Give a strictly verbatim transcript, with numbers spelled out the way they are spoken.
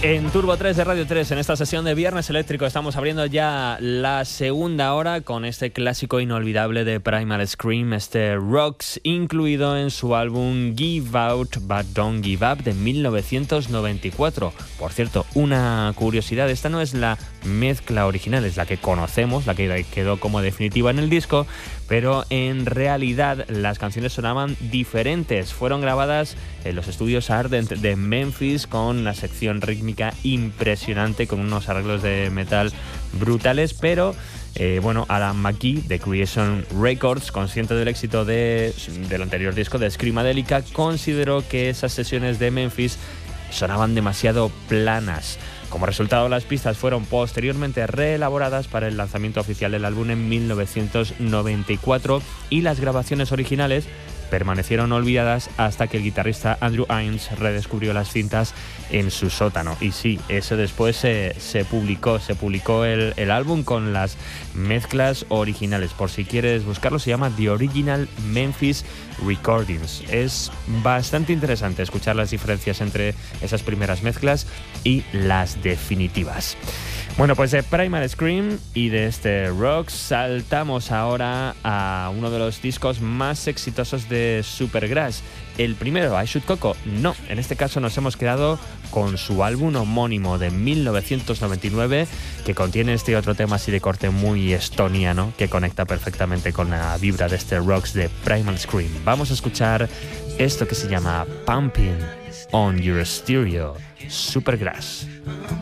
En Turbo tres de Radio tres, en esta sesión de Viernes Eléctrico, estamos abriendo ya la segunda hora con este clásico inolvidable de Primal Scream, este Rocks, incluido en su álbum Give Out But Don't Give Up de mil novecientos noventa y cuatro. Por cierto, una curiosidad, esta no es la mezcla original, es la que conocemos, la que quedó como definitiva en el disco, pero en realidad las canciones sonaban diferentes. Fueron grabadas en los estudios Ardent de Memphis con la sección rítmica impresionante, con unos arreglos de metal brutales, pero eh, bueno, Alan McGee de Creation Records, consciente del éxito de, del anterior disco de Screamadelica, consideró que esas sesiones de Memphis sonaban demasiado planas. Como resultado, las pistas fueron posteriormente reelaboradas para el lanzamiento oficial del álbum en mil novecientos noventa y cuatro y las grabaciones originales permanecieron olvidadas hasta que el guitarrista Andrew Hines redescubrió las cintas en su sótano. Y sí, eso después se, se publicó, se publicó el, el álbum con las mezclas originales. Por si quieres buscarlo, se llama The Original Memphis Recordings. Es bastante interesante escuchar las diferencias entre esas primeras mezclas y las definitivas. Bueno, pues de Primal Scream y de este Rocks saltamos ahora a uno de los discos más exitosos de Supergrass. El primero, I Shoot Coco, no, en este caso nos hemos quedado con su álbum homónimo de mil novecientos noventa y nueve, que contiene este otro tema así de corte muy estoniano, que conecta perfectamente con la vibra de este Rocks de Primal Scream. Vamos a escuchar esto que se llama Pumping on Your Stereo, Supergrass.